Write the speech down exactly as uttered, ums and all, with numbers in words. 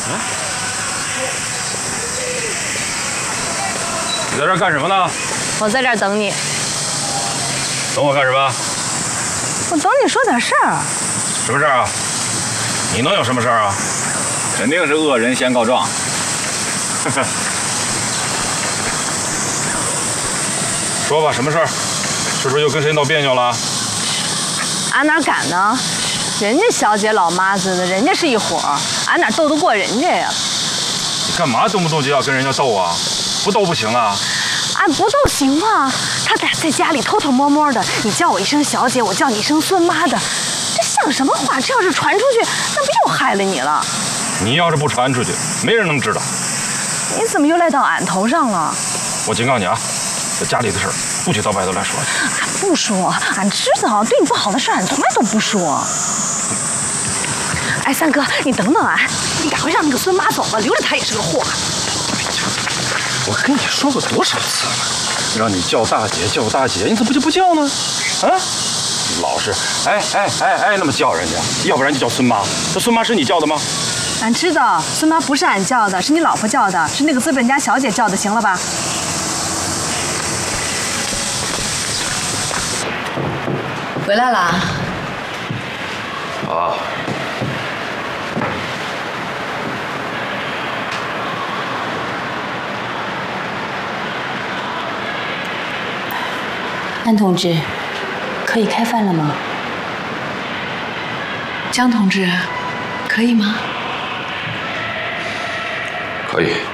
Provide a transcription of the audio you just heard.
你在这儿干什么呢？ 我在这儿等你。 等我干什么？ 我等你说点事儿。 什么事儿啊？你能有什么事儿啊？肯定是恶人先告状。说吧，什么事儿？是不是又跟谁闹别扭了？ 俺哪敢呢？人家小姐老妈子的，人家是一伙儿，俺哪斗得过人家呀？ 你干嘛动不动就要跟人家斗啊？不斗不行啊！ 俺不斗行吗？他俩在家里偷偷摸摸的，你叫我一声小姐，我叫你一声孙妈的，这像什么话？这要是传出去，那不又害了你了？ 你要是不传出去，没人能知道。 你怎么又赖到俺头上了？ 我警告你啊，这家里的事儿不许到外头来说。 俺不说，俺知道对你不好的事俺从来都不说。哎，三哥，你等等俺，你赶快让那个孙妈走吧，留着她也是个祸。 我跟你说过多少次了，让你叫大姐叫大姐，你怎么就不叫呢？啊，老是哎哎哎哎那么叫人家，要不然就叫孙妈。这孙妈是你叫的吗？ 俺知道孙妈不是俺叫的，是你老婆叫的，是那个资本家小姐叫的，行了吧？回来了。 啊。 安同志，可以开饭了吗？ 江同志，可以吗？ 可以。